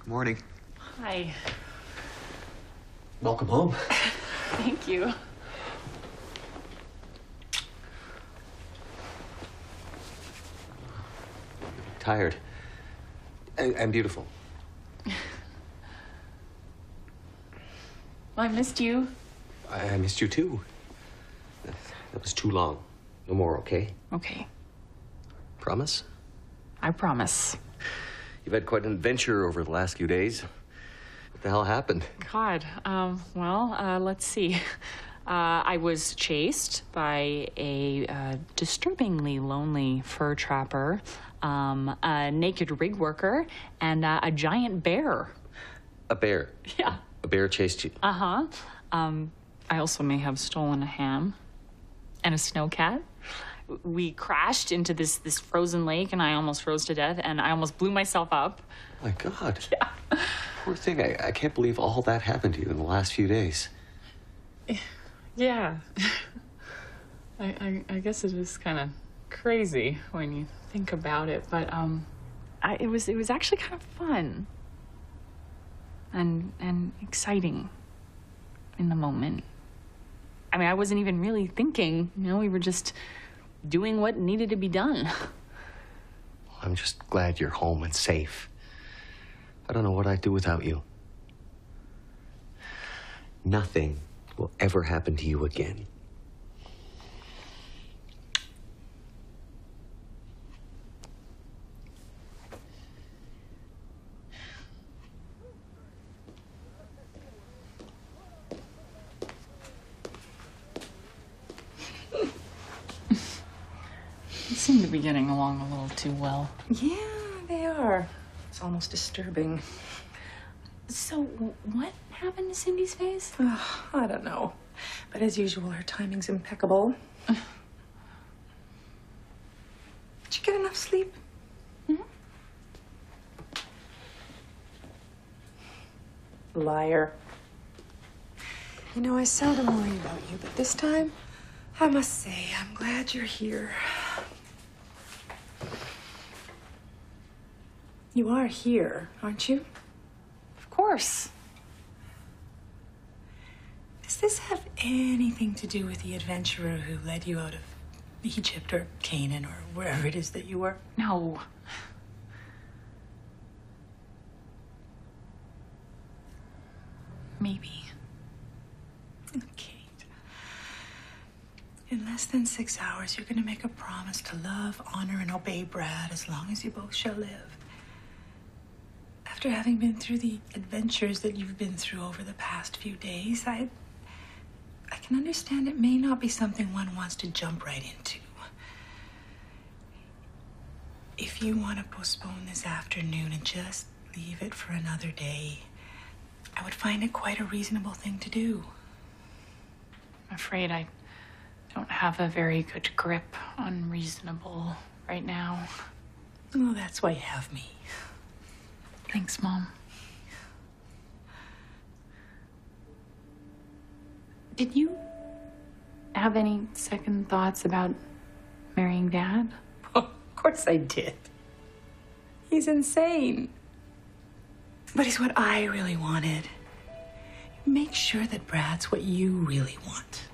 Good morning. Hi. Welcome home. Thank you. Tired. And beautiful. Well, I missed you. I missed you too. That was too long. No more, okay? Okay. Promise? I promise. You've had quite an adventure over the last few days. What the hell happened? God, let's see. I was chased by a disturbingly lonely fur trapper, a naked rig worker, and a giant bear. A bear? Yeah. A bear chased you? Uh-huh. I also may have stolen a ham and a snowcat. We crashed into this frozen lake, and I almost froze to death, and I almost blew myself up. My God. Yeah. Poor thing. I can't believe all that happened to you in the last few days. Yeah. I guess it is kind of crazy when you think about it, but it was actually kind of fun and exciting in the moment. I mean, I wasn't even really thinking, we were just doing what needed to be done. I'm just glad you're home and safe. I don't know what I'd do without you. Nothing will ever happen to you again. They seem to be getting along a little too well. Yeah, they are. It's almost disturbing. So, what happened to Cindy's face? I don't know. But as usual, her timing's impeccable. Did you get enough sleep? Mm-hmm. Liar. You know, I seldom worry about you, but this time, I must say, I'm glad you're here. You are here, aren't you? Of course. Does this have anything to do with the adventurer who led you out of Egypt or Canaan or wherever it is that you were? No. Maybe. Kate. In less than 6 hours, you're going to make a promise to love, honor, and obey Brad as long as you both shall live. After having been through the adventures that you've been through over the past few days, I can understand it may not be something one wants to jump right into. If you want to postpone this afternoon and just leave it for another day, I would find it quite a reasonable thing to do. I'm afraid I don't have a very good grip on reasonable right now. Well, that's why you have me. Thanks, Mom. Did you have any second thoughts about marrying Dad? Of course I did. He's insane. But he's what I really wanted. Make sure that Brad's what you really want.